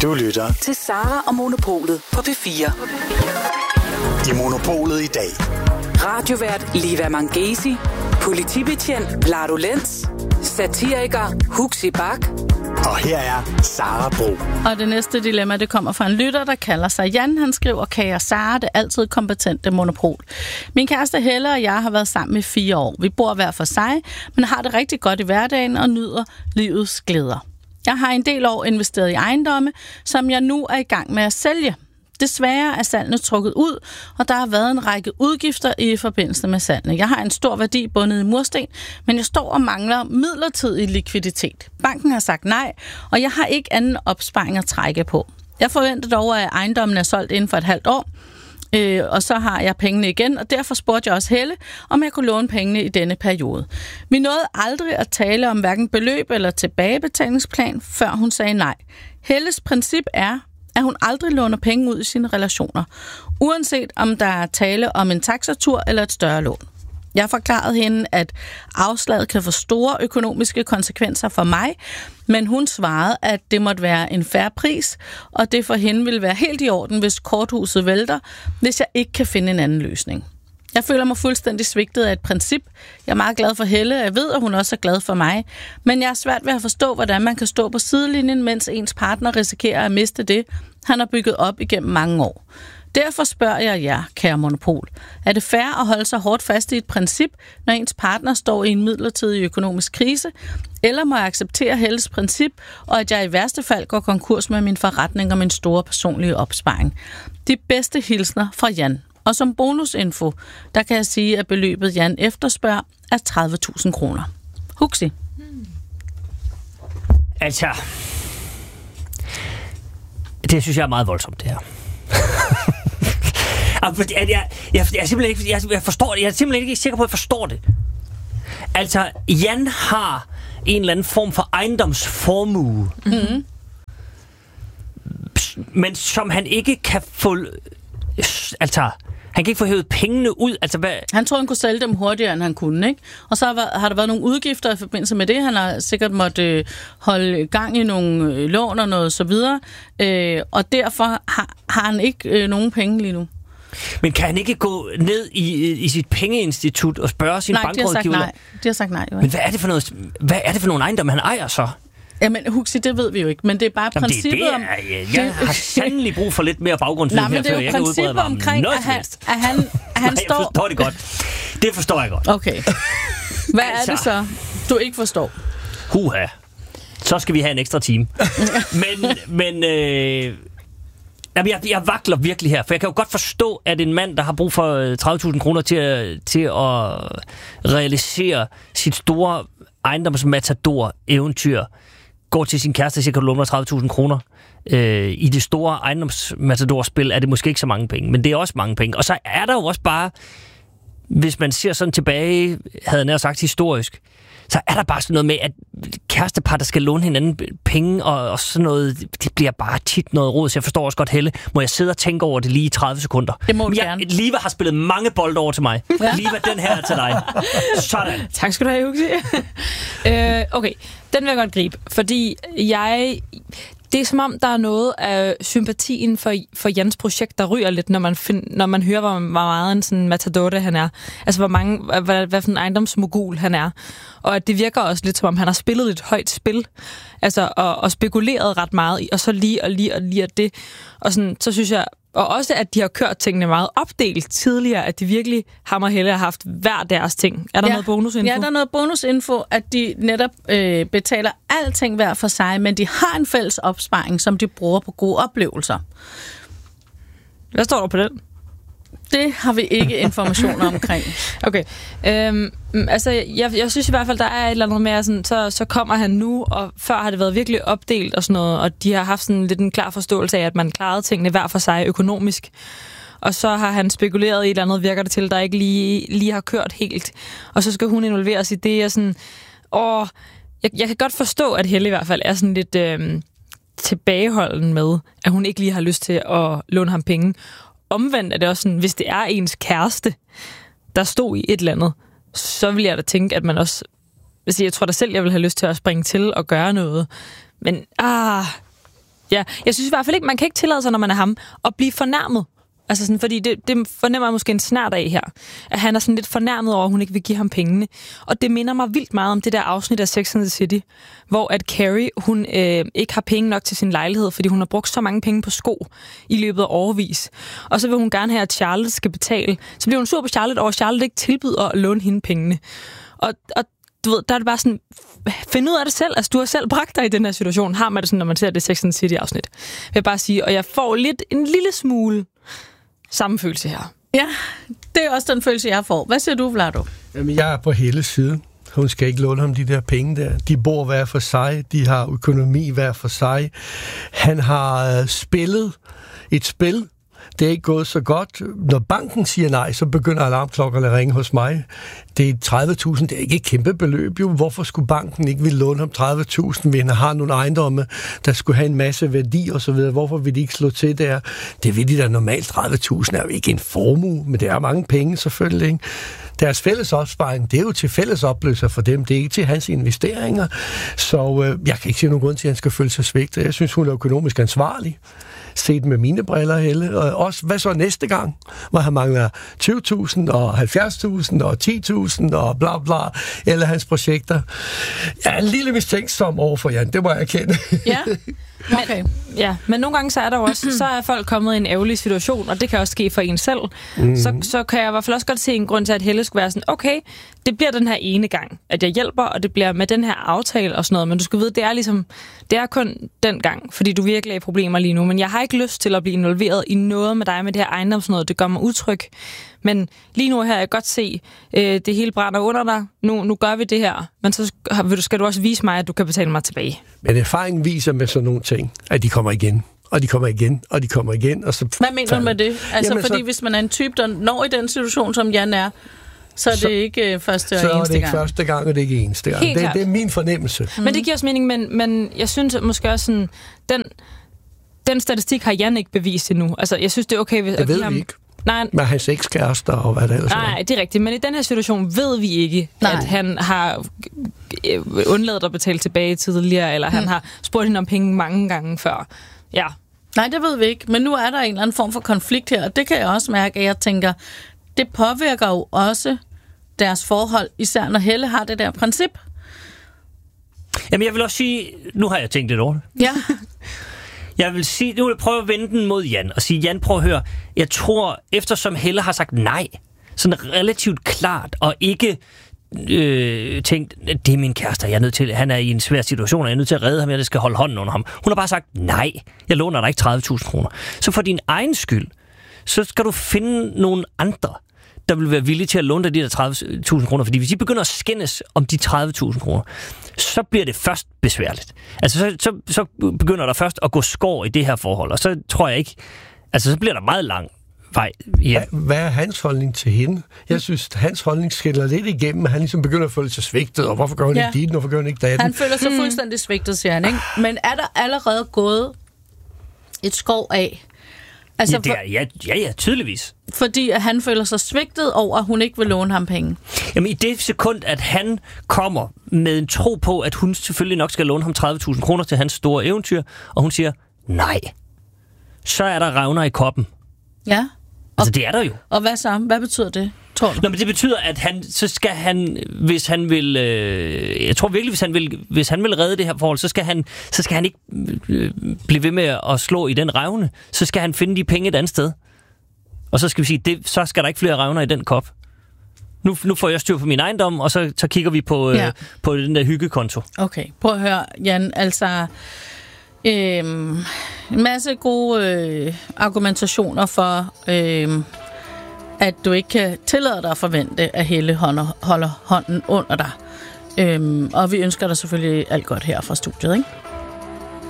Du lytter til Sara og Monopolet på P4. I Monopolet i dag. Radiovært Liva Mangesi, politibetjent Vlado Lenz, satiriker Huxi Bak. Og her er Sara Bro. Og det næste dilemma, det kommer fra en lytter, der kalder sig Jan. Han skriver, kære Sara, det er altid kompetente Monopol. Min kæreste Helle og jeg har været sammen i 4 år. Vi bor hver for sig, men har det rigtig godt i hverdagen og nyder livets glæder. Jeg har en del år investeret i ejendomme, som jeg nu er i gang med at sælge. Desværre er salgene trukket ud, og der har været en række udgifter i forbindelse med salgene. Jeg har en stor værdi bundet i mursten, men jeg står og mangler midlertidig likviditet. Banken har sagt nej, og jeg har ikke anden opsparing at trække på. Jeg forventer dog, at ejendommen er solgt inden for et halvt år, og så har jeg pengene igen, og derfor spurgte jeg også Helle, om jeg kunne låne pengene i denne periode. Vi nåede aldrig at tale om hverken beløb eller tilbagebetalingsplan, før hun sagde nej. Helles princip er, at hun aldrig låner penge ud i sine relationer, uanset om der er tale om en taxatur eller et større lån. Jeg forklarede hende, at afslaget kan få store økonomiske konsekvenser for mig, men hun svarede, at det måtte være en fair pris, og det for hende ville være helt i orden, hvis korthuset vælter, hvis jeg ikke kan finde en anden løsning. Jeg føler mig fuldstændig svigtet af et princip. Jeg er meget glad for Helle, jeg ved, at hun også er glad for mig. Men jeg er svært ved at forstå, hvordan man kan stå på sidelinjen, mens ens partner risikerer at miste det, han har bygget op igennem mange år. Derfor spørger jeg jer, kære Monopol. Er det fair at holde sig hårdt fast i et princip, når ens partner står i en midlertidig økonomisk krise? Eller må jeg acceptere Helles princip, og at jeg i værste fald går konkurs med min forretning og min store personlige opsparing? De bedste hilsner fra Jan. Og som bonusinfo, der kan jeg sige, at beløbet Jan efterspørger er 30.000 kroner. Huxi. Altså, det synes jeg er meget voldsomt, det her. Jeg forstår det. Jeg er simpelthen ikke sikker på, at jeg forstår det. Altså, Jan har en eller anden form for ejendomsformue. Mm-hmm. Men som han ikke kan få... Altså, han kan ikke få hævet pengene ud. Altså, hvad? Han tror, han kunne sælge dem hurtigere, end han kunne, ikke? Og så har der været nogle udgifter i forbindelse med det. Han har sikkert måttet holde gang i nogle lån og noget så videre. Og derfor har han ikke nogen penge lige nu. Men kan han ikke gå ned i sit pengeinstitut og spørge sin bankrådgiver? Nej, de har sagt nej. Jo. Men hvad er det for nogle ejendomme, han ejer så? Jamen, Huxi, det ved vi jo ikke, men det er bare princippet om... Jeg har sandelig brug for lidt mere baggrundsviden her, før jeg kan udbrede mig omkring, noget at han står... Jeg forstår det godt. Det forstår jeg godt. Okay. Hvad er det så, du ikke forstår? Huha. Så skal vi have en ekstra time. Men jeg vakler virkelig her, for jeg kan jo godt forstå, at en mand, der har brug for 30.000 kroner til at realisere sit store ejendomsmatador-eventyr, går til sin kæreste og siger, kan du låne mig 30.000 kroner? I det store ejendomsmatador-spil er det måske ikke så mange penge, men det er også mange penge. Og så er der jo også bare, hvis man ser sådan tilbage, havde jeg nær sagt historisk, så er der bare sådan noget med, at kærestepar, der skal låne hinanden penge og sådan noget, det bliver bare tit noget råd. Så jeg forstår også godt, Helle, må jeg sidde og tænke over det lige i 30 sekunder? Det må du gerne. Liva har spillet mange bolde over til mig. Ja. Liva, den her er til dig. Sådan. Tak skal du have, Huxi. Okay, den vil jeg godt gribe, fordi det er som om, der er noget af sympatien for Jans projekt, der ryger lidt, når man hører, hvor meget en sådan matador han er. Altså, hvad for en ejendomsmogul han er. Og at det virker også lidt, som om han har spillet et højt spil. Altså, og spekuleret ret meget i, og så lige det. Og sådan, så synes jeg... Og også, at de har kørt tingene meget opdelt tidligere, at de virkelig ham og Helle har haft hver deres ting. Er der noget bonusinfo? Ja, der er noget bonusinfo, at de netop betaler alting hver for sig, men de har en fælles opsparing, som de bruger på gode oplevelser. Hvad står der på den? Det har vi ikke informationer omkring. Okay. Altså, jeg synes i hvert fald, der er et eller andet med, sådan, så kommer han nu, og før har det været virkelig opdelt og sådan noget, og de har haft sådan lidt en klar forståelse af, at man klarede tingene hver for sig økonomisk. Og så har han spekuleret i et eller andet, virker det til, der ikke lige har kørt helt. Og så skal hun involveres i det, og sådan... Jeg kan godt forstå, at Helle i hvert fald er sådan lidt tilbageholden med, at hun ikke lige har lyst til at låne ham penge. Omvendt er det også sådan, hvis det er ens kæreste, der stod i et eller andet, så vil jeg da tænke, at man også... Jeg tror da selv, jeg vil have lyst til at springe til og gøre noget. Men Ja, jeg synes i hvert fald ikke, man kan ikke tillade sig, når man er ham, at blive fornærmet. Altså sådan, fordi det fornemmer jeg måske en snart af her. At han er sådan lidt fornærmet over, at hun ikke vil give ham pengene. Og det minder mig vildt meget om det der afsnit af Sex and the City, hvor at Carrie, hun ikke har penge nok til sin lejlighed, fordi hun har brugt så mange penge på sko i løbet af årevis. Og så vil hun gerne have, at Charlotte skal betale. Så bliver hun sur på Charlotte over, at Charlotte ikke tilbyder at låne hende pengene. Og du ved, der er det bare sådan, find ud af det selv. Altså, du har selv bragt dig i den her situation. Har man det sådan, når man ser det Sex and the City-afsnit. Vil jeg bare sige, og jeg får en lille smule samme følelse her. Ja, det er også den følelse, jeg får. Hvad siger du, Vlado? Jamen, jeg er på Helles side. Hun skal ikke låne ham de der penge der. De bor hver for sig. De har økonomi hver for sig. Han har spillet et spil. Det er ikke gået så godt. Når banken siger nej, så begynder alarmklokkerne at ringe hos mig. Det er 30.000. Det er ikke et kæmpe beløb, jo. Hvorfor skulle banken ikke ville låne ham 30.000, hvis han har nogle ejendomme, der skulle have en masse værdi og så videre? Hvorfor vil de ikke slå til der? Det vil de da normalt. 30.000 er jo ikke en formue, men det er mange penge selvfølgelig, ikke? Deres fælles opsparing, det er jo til fælles opløser for dem. Det er ikke til hans investeringer. Så jeg kan ikke se nogen grund til, at han skal føle sig svigtet. Jeg synes, hun er økonomisk ansvarlig. Set med mine briller, Helle. Og også, hvad så næste gang? Hvor han mangler 20.000 og 70.000 og 10.000 og bla bla. Eller hans projekter. Jeg er en lille mistænksom over for Jan. Det må jeg erkende. Ja. Okay. Men nogle gange så er der jo også, så er folk kommet i en ærgerlig situation, og det kan også ske for en selv. Så kan jeg i hvert fald også godt se en grund til, at Helle skulle være sådan, okay, det bliver den her ene gang, at jeg hjælper, og det bliver med den her aftale og sådan noget, men du skal vide, det er kun den gang, fordi du virkelig er i problemer lige nu, men jeg har ikke lyst til at blive involveret i noget med dig med det her ejendomsnød, det gør mig utryg. Men lige nu her, jeg kan godt se, det hele brænder under dig. Nu gør vi det her. Men så skal du også vise mig, at du kan betale mig tilbage. Men erfaringen viser med sådan nogle ting, at de kommer igen. Og de kommer igen, og de kommer igen. Og så hvad mener du med det? Altså, jamen, fordi hvis man er en type, der når i den situation, som Jan er, så er det ikke første og eneste gang. Så er det ikke første gang, og det er ikke eneste gang. Det er min fornemmelse. Men det giver også mening, men jeg synes at måske også sådan, den statistik har Jan ikke bevist endnu. Altså, jeg synes, det er okay, hvis... Det ved vi ikke. Nej. Med hans ekskærester og hvad det ellers. Nej, det er rigtigt. Men i den her situation ved vi ikke, at han har undladt at betale tilbage tidligere, eller han har spurgt hende om penge mange gange før. Ja. Nej, det ved vi ikke. Men nu er der en eller anden form for konflikt her, og det kan jeg også mærke, at jeg tænker, det påvirker jo også deres forhold, især når Helle har det der princip. Jamen, jeg vil også sige, nu har jeg tænkt lidt over det. Ja. Jeg vil sige, nu vil jeg prøve at vende den mod Jan, og sige, Jan, prøv at høre, jeg tror, eftersom Helle har sagt nej, sådan relativt klart, og ikke tænkt, det er min kæreste, jeg er nødt til, han er i en svær situation, og jeg er nødt til at redde ham, jeg skal holde hånden under ham. Hun har bare sagt, nej, jeg låner dig ikke 30.000 kroner. Så for din egen skyld, så skal du finde nogle andre, der vil være villige til at låne dig de der 30.000 kroner. Fordi hvis de begynder at skændes om de 30.000 kroner, så bliver det først besværligt. Altså, så begynder der først at gå skår i det her forhold, og så tror jeg ikke... Altså, så bliver der meget lang vej hjem. Hvad er hans holdning til hende? Jeg synes, hans holdning skiller lidt igennem, at han ligesom begynder at føle sig svigtet, og hvorfor gør han ikke dit, hvorfor gør han ikke datten? Han føler sig fuldstændig svigtet, siger han, ikke? Men er der allerede gået et skov af? Altså, ja, tydeligvis. Fordi at han føler sig svigtet over, at hun ikke vil låne ham penge. Jamen i det sekund, at han kommer med en tro på, at hun selvfølgelig nok skal låne ham 30.000 kroner til hans store eventyr, og hun siger nej, så er der revner i koppen. Ja. Altså det er der jo. Og hvad så? Hvad betyder det, tror du? Nå, men det betyder, at så skal han, hvis han vil, jeg tror virkelig, hvis han vil redde det her forhold, så skal han ikke blive ved med at slå i den revne. Så skal han finde de penge et andet sted. Og så skal vi sige, så skal der ikke flere revner i den kop. Nu får jeg styr på min ejendom, og så kigger vi på den der hyggekonto. Okay, prøv at høre, Jan, altså... en masse gode argumentationer for, at du ikke kan tillade dig at forvente, at Helle holder hånden under dig. Og vi ønsker dig selvfølgelig alt godt her fra studiet, ikke?